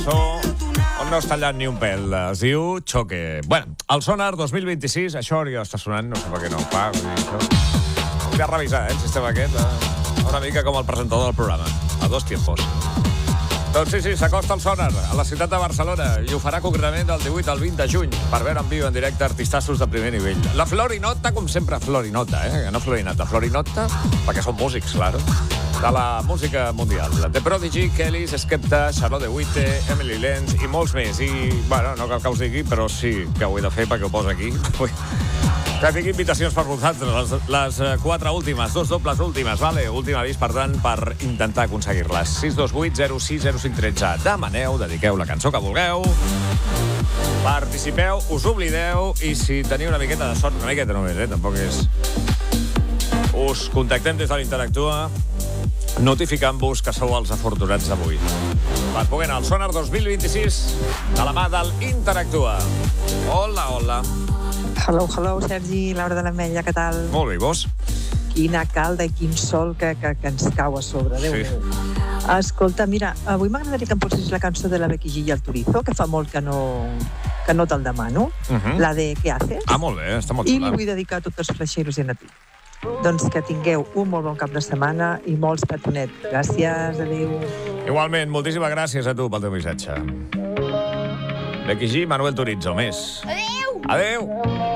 on no està tallant ni un pèl. Es diu Choque. Bueno, el Sonar 2026, això ja està sonant, no sé per què no ho fa. Hem de revisar, el sistema aquest. Una mica com el presentador del programa, a dos tiempos. Doncs sí, s'acosta el Sonar a la ciutat de Barcelona i ho farà concretament del 18 al 20 de juny per veure en viu en directe artistassos de primer nivell. La Florinota, com sempre, Florinota, no Florinata, Florinota, perquè són músics, claro, de la música mundial. The Prodigy, Kellys, Skepta, Charlotte de Witte, Emily Lenz i molts més. I, bueno, no cal que us digui, però sí que ho he de fer perquè ho poso aquí. Que tinc invitacions per vosaltres, les 4 últimes, 2 dobles últimes, vale? Últim avís, per tant, per intentar aconseguir-les. 628 06 0513. Demaneu, dediqueu la cançó que vulgueu, participeu, us oblideu, i si teniu una miqueta de sort, una miqueta només, tampoc és... Us contactem des de l'Interactua, notificant-vos que sou els afortunats d'avui. Per poder anar al Sonar 2026 de la mà de l'Interactua. Hola, hola. Hello, Sergi, Laura de l'Ametlla, què tal? Molt bé, i vos? Quina calda i quin sol que ens cau a sobre, Déu meu. Escolta, mira, avui m'agradaria que em posessis la cançó de la Becky G i el Turizo, que fa molt que no te'l demano, la de ¿Qué haces? Ah, molt bé, està molt I xula. li vull dedicar a tots els flaixeros i a tu. Doncs que tingueu un molt bon cap de setmana i molts petonets. Gràcies, adéu. Igualment, moltíssimes gràcies a tu pel teu missatge. Becky G, Manuel Turizo, més. Adéu! Adéu!